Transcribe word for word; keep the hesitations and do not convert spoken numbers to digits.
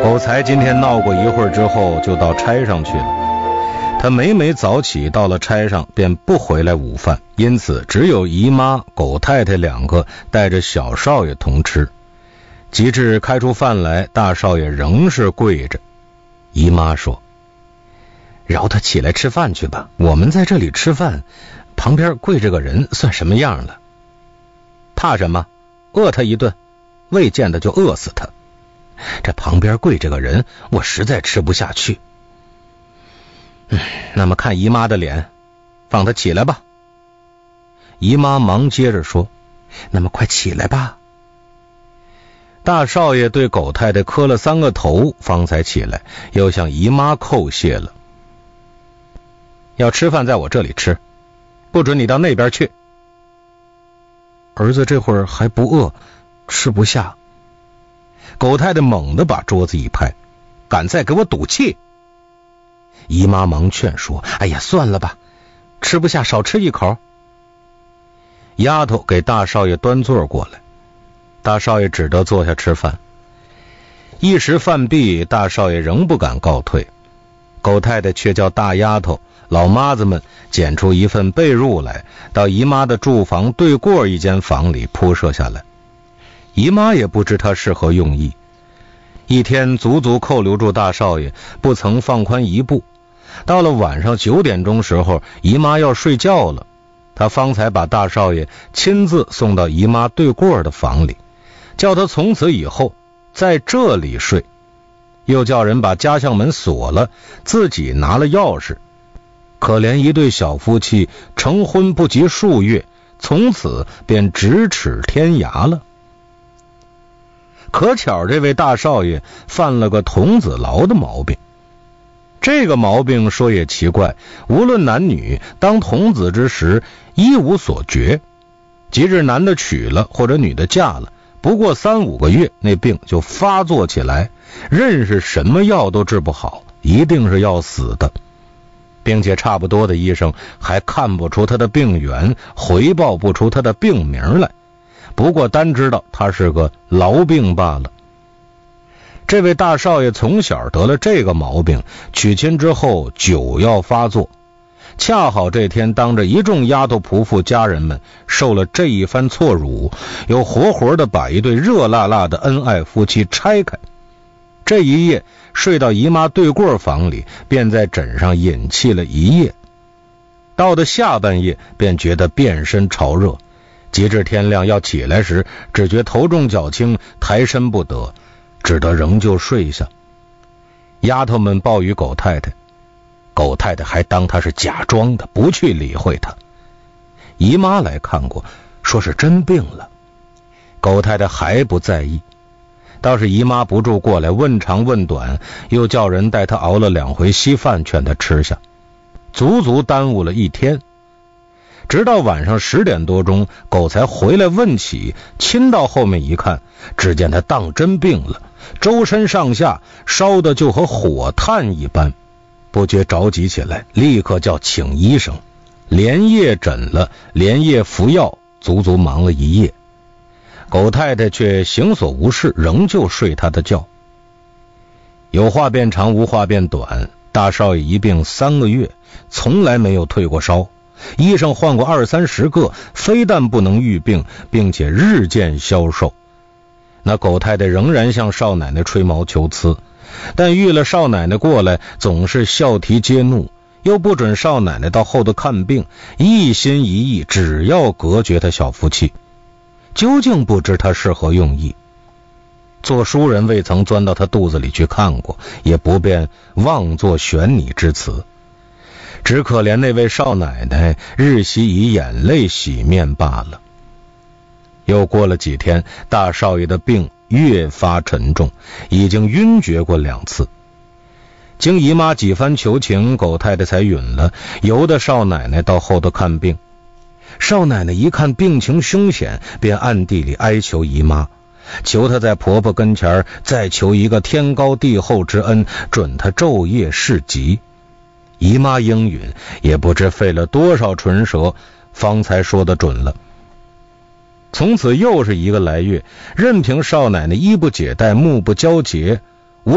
狗才今天闹过一会儿之后，就到差上去了。他每每早起到了差上，便不回来午饭，因此只有姨妈、狗太太两个带着小少爷同吃。及至开出饭来，大少爷仍是跪着。姨妈说：“饶他起来吃饭去吧，我们在这里吃饭，旁边跪着个人算什么样了？怕什么？饿他一顿，未见得就饿死他。这旁边跪着个人，我实在吃不下去。嗯，那么看姨妈的脸，放他起来吧。”姨妈忙接着说：“那么快起来吧。”大少爷对狗太太磕了三个头，方才起来，又向姨妈叩谢了。要吃饭在我这里吃，不准你到那边去。儿子这会儿还不饿，吃不下。狗太太猛地把桌子一拍：“敢再给我赌气！”姨妈忙劝说：“哎呀，算了吧，吃不下少吃一口。”丫头给大少爷端座过来，大少爷只得坐下吃饭。一时饭毕，大少爷仍不敢告退，狗太太却叫大丫头、老妈子们捡出一份被褥来，到姨妈的住房对过一间房里铺设下来。姨妈也不知他是何用意，一天足足扣留住大少爷，不曾放宽一步。到了晚上九点钟时候，姨妈要睡觉了，他方才把大少爷亲自送到姨妈对过的房里，叫他从此以后在这里睡，又叫人把家巷门锁了，自己拿了钥匙。可怜一对小夫妻成婚不及数月，从此便咫尺天涯了。可巧这位大少爷犯了个童子牢的毛病。这个毛病说也奇怪，无论男女，当童子之时一无所觉，即日男的娶了或者女的嫁了，不过三五个月，那病就发作起来，认识什么药都治不好，一定是要死的，并且差不多的医生还看不出他的病源，回报不出他的病名来，不过单知道他是个痨病罢了。这位大少爷从小得了这个毛病，娶亲之后酒要发作，恰好这天当着一众丫头仆妇家人们受了这一番错辱，又活活的把一对热辣辣的恩爱夫妻拆开。这一夜睡到姨妈对过房里，便在枕上饮气了一夜。到了下半夜便觉得遍身潮热，及至天亮要起来时，只觉头重脚轻，抬身不得，只得仍旧睡下。丫头们报与狗太太，狗太太还当他是假装的，不去理会他。姨妈来看过，说是真病了，狗太太还不在意，倒是姨妈不住过来问长问短，又叫人带他熬了两回稀饭劝他吃下，足足耽误了一天。直到晚上十点多钟，狗才回来问起，亲到后面一看，只见他当真病了，周身上下烧的就和火炭一般，不觉着急起来，立刻叫请医生，连夜诊了，连夜服药，足足忙了一夜。狗太太却行所无事，仍旧睡他的觉。有话变长，无话变短，大少爷一病三个月，从来没有退过烧，医生换过二三十个，非但不能愈病，并且日渐消瘦。那狗太太仍然向少奶奶吹毛求疵，但遇了少奶奶过来，总是笑啼揭怒，又不准少奶奶到后头看病，一心一意只要隔绝他小夫妻，究竟不知他是何用意。做书人未曾钻到他肚子里去看过，也不便妄作悬拟之词。只可怜那位少奶奶日夕以眼泪洗面罢了。又过了几天，大少爷的病越发沉重，已经晕厥过两次。经姨妈几番求情，狗太太才允了，由得少奶奶到后头看病。少奶奶一看病情凶险，便暗地里哀求姨妈，求她在婆婆跟前再求一个天高地厚之恩，准她昼夜侍疾。姨妈应允，也不知费了多少唇舌，方才说得准了。从此又是一个来月，任凭少奶奶衣不解带，目不交结，